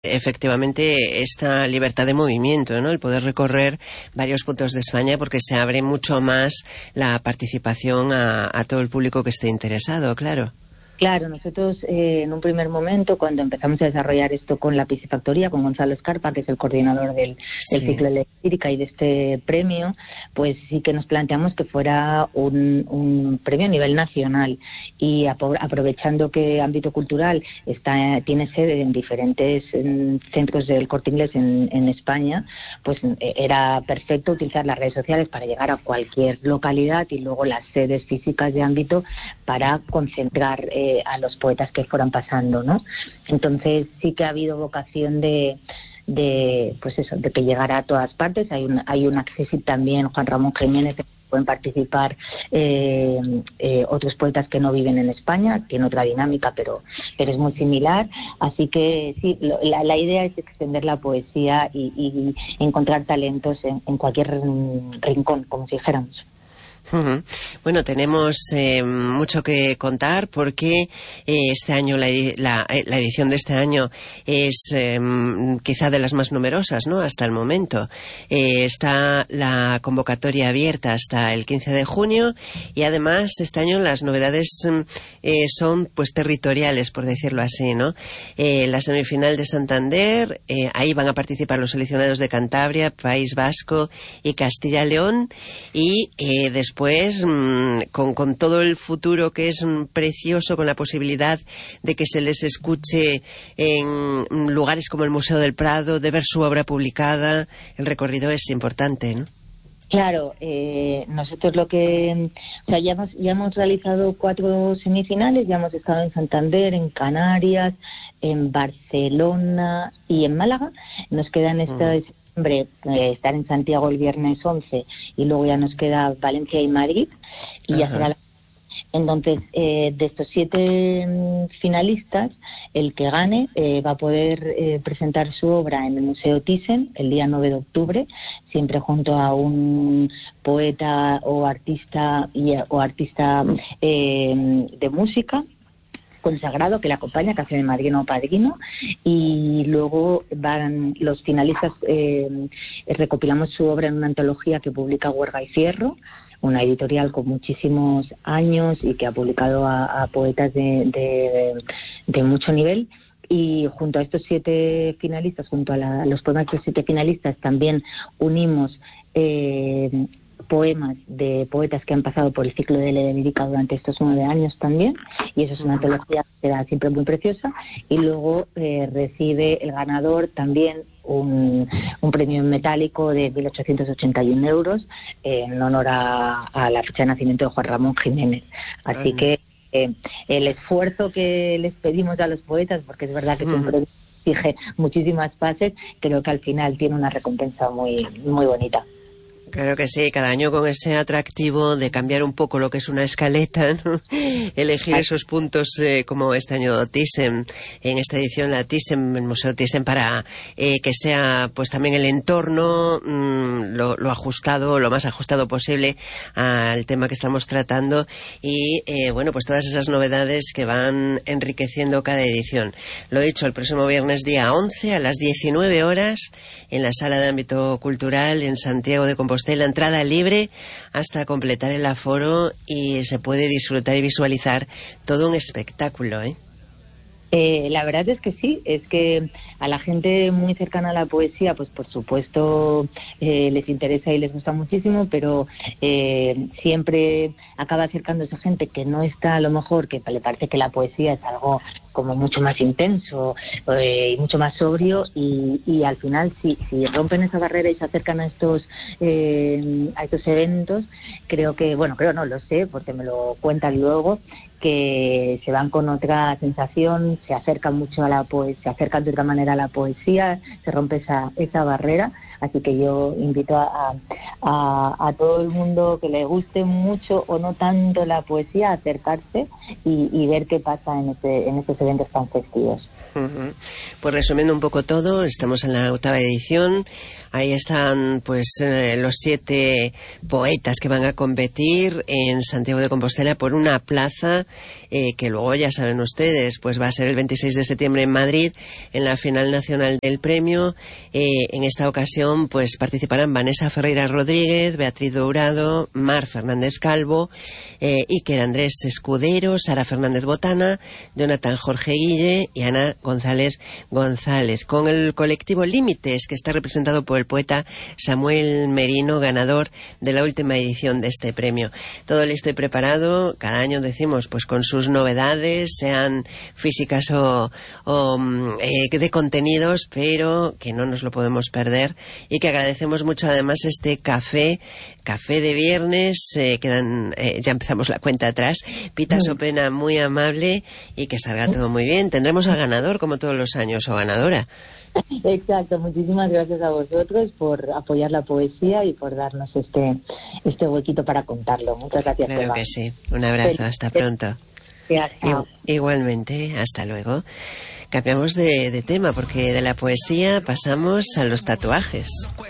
efectivamente esta libertad de movimiento, ¿no? El poder recorrer varios puntos de España, porque se abre mucho más la participación a todo el público que esté interesado, claro. Claro, nosotros en un primer momento, cuando empezamos a desarrollar esto con la piscifactoría, con Gonzalo Escarpa, que es el coordinador del ciclo de lírica y de este premio, pues sí que nos planteamos que fuera un premio a nivel nacional, y aprovechando que Ámbito Cultural tiene sede en diferentes centros del Corte Inglés en España, pues era perfecto utilizar las redes sociales para llegar a cualquier localidad y luego las sedes físicas de Ámbito para concentrar a los poetas que fueran pasando, ¿no? Entonces sí que ha habido vocación de que llegara a todas partes. Hay un acceso también, Juan Ramón Jiménez, pueden participar otros poetas que no viven en España, tiene otra dinámica, pero es muy similar. Así que sí, la idea es extender la poesía y encontrar talentos en cualquier rincón, como si dijéramos. Bueno, tenemos mucho que contar, porque este año la edición de este año es quizá de las más numerosas, ¿no? Hasta el momento. Está la convocatoria abierta hasta el 15 de junio y además este año las novedades son pues territoriales, por decirlo así, ¿no? La semifinal de Santander, ahí van a participar los seleccionados de Cantabria, País Vasco y Castilla y León, y después con todo el futuro que es precioso, con la posibilidad de que se les escuche en lugares como el Museo del Prado, de ver su obra publicada. El recorrido es importante, ¿no? Claro, nosotros ya hemos realizado 4 semifinales, ya hemos estado en Santander, en Canarias, en Barcelona y en Málaga. Nos quedan estar en Santiago el viernes 11 y luego ya nos queda Valencia y Madrid, y ya será Entonces, de estos 7 finalistas, el que gane va a poder presentar su obra en el Museo Thyssen el día 9 de octubre, siempre junto a un poeta o artista de música consagrado que le acompaña, que hace de madrino o padrino, y luego van los finalistas, recopilamos su obra en una antología que publica Huerga y Fierro, una editorial con muchísimos años y que ha publicado a poetas de mucho nivel. Y junto a estos 7 finalistas, junto a los poemas de los 7 finalistas, también unimos poemas de poetas que han pasado por el ciclo de lírica durante estos 9 años también, y eso es una antología que será siempre muy preciosa. Y luego recibe el ganador también un premio en metálico de 1.881 euros en honor a la fecha de nacimiento de Juan Ramón Jiménez. Así que el esfuerzo que les pedimos a los poetas, porque es verdad que siempre exige muchísimas fases, creo que al final tiene una recompensa muy, muy bonita. Claro que sí, cada año con ese atractivo de cambiar un poco lo que es una escaleta, ¿no? Elegir esos puntos como este año Thyssen, en esta edición la Thyssen, el Museo Thyssen, para que sea pues también el entorno lo ajustado, lo más ajustado posible al tema que estamos tratando, y bueno, pues todas esas novedades que van enriqueciendo cada edición. Lo dicho, el próximo viernes día 11 a las 19 horas en la Sala de Ámbito Cultural en Santiago de Compostela, la entrada libre hasta completar el aforo, y se puede disfrutar y visualizar todo un espectáculo, ¿eh? La verdad es que sí, es que a la gente muy cercana a la poesía, pues por supuesto les interesa y les gusta muchísimo, pero siempre acaba acercándose gente que no está, a lo mejor, que le parece que la poesía es algo como mucho más intenso y mucho más sobrio, y al final si rompen esa barrera y se acercan a estos eventos, creo no lo sé porque me lo cuentan luego, que se van con otra sensación, se acercan mucho a la poesía, se acercan de otra manera a la poesía, se rompe esa barrera. Así que yo invito a todo el mundo que le guste mucho o no tanto la poesía a acercarse y ver qué pasa en estos eventos tan festivos. Pues resumiendo un poco todo, estamos en la 8ª edición. Ahí están pues los 7 poetas que van a competir en Santiago de Compostela por una plaza que luego, ya saben ustedes, pues va a ser el 26 de septiembre en Madrid, en la final nacional del premio. En esta ocasión pues participarán Vanessa Ferreira Rodríguez, Beatriz Dourado, Mar Fernández Calvo, Iker Andrés Escudero, Sara Fernández Botana, Jonathan Jorge Guille y Ana González González, con el colectivo Límites, que está representado por el poeta Samuel Merino, ganador de la última edición de este premio. Todo listo y preparado, cada año decimos, pues con sus novedades, sean físicas o de contenidos, pero que no nos lo podemos perder, y que agradecemos mucho además este café de viernes, ya empezamos la cuenta atrás. Pita Sopena, muy amable, y que salga todo muy bien. Tendremos al ganador como todos los años, o ganadora. Exacto, muchísimas gracias a vosotros por apoyar la poesía y por darnos este huequito para contarlo. Muchas gracias. Claro Eva. que sí. Un abrazo, hasta pronto. Gracias. Igualmente, hasta luego. Cambiamos de tema, porque de la poesía pasamos a los tatuajes.